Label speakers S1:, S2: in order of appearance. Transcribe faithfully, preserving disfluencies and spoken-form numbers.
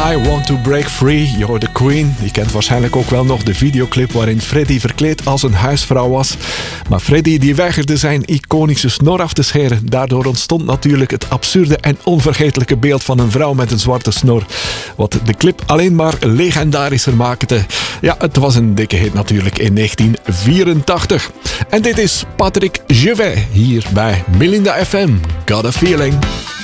S1: I Want to Break Free. Je hoort de Queen. Je kent waarschijnlijk ook wel nog de videoclip waarin Freddie verkleed als een huisvrouw was. Maar Freddie die weigerde zijn iconische snor af te scheren. Daardoor ontstond natuurlijk het absurde en onvergetelijke beeld van een vrouw met een zwarte snor. Wat de clip alleen maar legendarischer maakte. Ja, het was een dikke hit natuurlijk in negentien vierentachtig. En dit is Patrick Gervais hier bij Melinda F M. Got a Feeling.